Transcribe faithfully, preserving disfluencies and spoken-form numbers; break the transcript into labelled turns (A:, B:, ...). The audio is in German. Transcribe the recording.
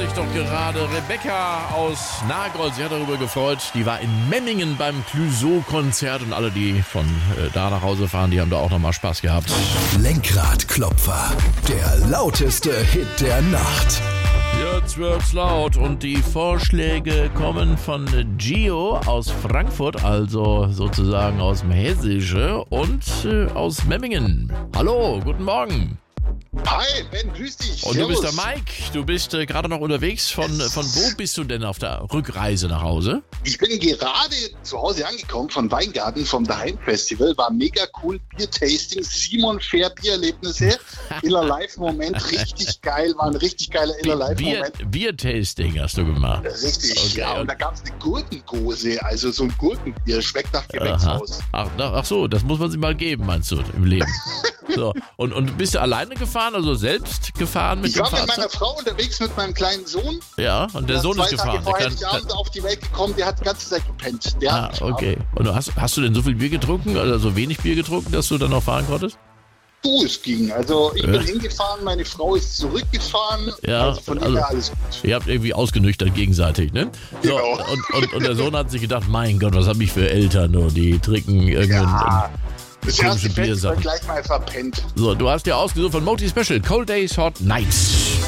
A: ich doch gerade. Rebecca aus Nagold, sie hat darüber gefreut. Die war in Memmingen beim Clouseau-Konzert und alle, die von äh, da nach Hause fahren, die haben da auch nochmal Spaß gehabt.
B: Lenkradklopfer, der lauteste Hit der Nacht.
A: Jetzt wird's laut und die Vorschläge kommen von Gio aus Frankfurt, also sozusagen aus dem Hessische und äh, aus Memmingen. Hallo, guten Morgen.
C: Hi, Ben, grüß dich.
A: Und
C: Servus.
A: du bist der Mike, du bist äh, gerade noch unterwegs. Von, von wo bist du denn auf der Rückreise nach Hause?
C: Ich bin gerade zu Hause angekommen von Weingarten, vom Daheim-Festival. War mega cool, Bier-Tasting, Simon Fair Biererlebnisse, Iller Live-Moment, richtig geil, war ein richtig geiler Iller Live-Moment.
A: Bier, Bier-Tasting hast du gemacht.
C: Richtig,
A: Okay,
C: ja, und
A: und-
C: da gab es eine Gurkengose, also so ein Gurkenbier, schmeckt nach Gewächshaus.
A: Ach, ach, ach so, das muss man sich mal geben, meinst du, im Leben. So, und, und bist du alleine gefahren, also selbst gefahren mit
C: Ich
A: dem
C: war mit
A: Fahrzeug?
C: meiner Frau unterwegs mit meinem kleinen Sohn.
A: Ja, und der
C: Der
A: Sohn
C: zwei
A: ist gefahren.
C: Tage
A: Der
C: vor
A: kann,
C: Heiligabend auf die Welt gekommen, der hat die ganze Zeit gepennt. Der
A: ah,
C: hat nicht
A: okay. Und du hast, hast du denn so viel Bier getrunken, oder so wenig Bier getrunken, dass du dann noch fahren konntest?
C: Du, es ging. Also ich
A: Ja.
C: bin hingefahren, meine Frau ist zurückgefahren.
A: Ja,
C: also von
A: also-
C: dem her alles gut.
A: Ihr habt irgendwie ausgenüchtert gegenseitig, ne? So,
C: Genau.
A: und, und, und der Sohn hat sich gedacht, mein Gott, was hab ich für Eltern, nur die trinken irgendeinen...
C: Ja, das
A: komische
C: erste Fest
A: Biersachen.
C: wird gleich mal verpennt.
A: So, du hast dir ausgesucht von Moti Special, Cold Days, Hot Nights.